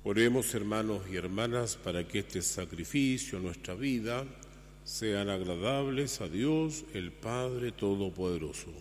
Oremos, hermanos y hermanas, para que este sacrificio, nuestra vida, sean agradables a Dios, el Padre Todopoderoso.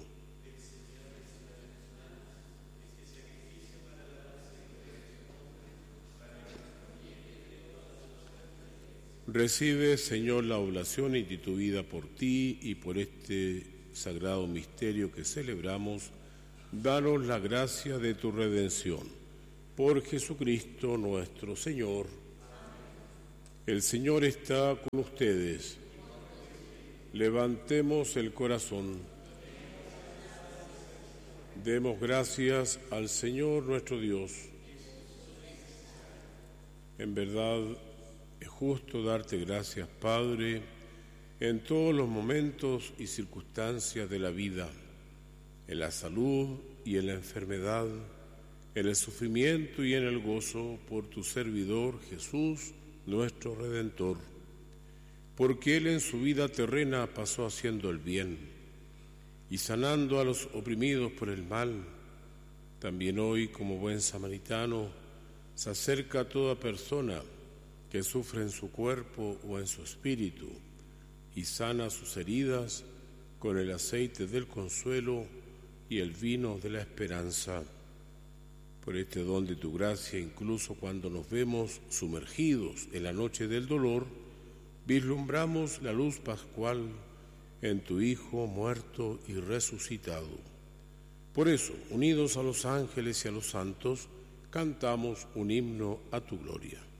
Recibe, Señor, la oblación instituida por ti y por este sagrado misterio que celebramos. Danos la gracia de tu redención. Por Jesucristo nuestro Señor. El Señor está con ustedes. Levantemos el corazón. Demos gracias al Señor nuestro Dios. En verdad es justo darte gracias, Padre, en todos los momentos y circunstancias de la vida, en la salud y en la enfermedad, en el sufrimiento y en el gozo, por tu servidor Jesús, nuestro Redentor, porque Él en su vida terrena pasó haciendo el bien y sanando a los oprimidos por el mal. También hoy, como buen samaritano, se acerca a toda persona que sufre en su cuerpo o en su espíritu y sana sus heridas con el aceite del consuelo y el vino de la esperanza. Por este don de tu gracia, incluso cuando nos vemos sumergidos en la noche del dolor, vislumbramos la luz pascual en tu Hijo muerto y resucitado. Por eso, unidos a los ángeles y a los santos, cantamos un himno a tu gloria.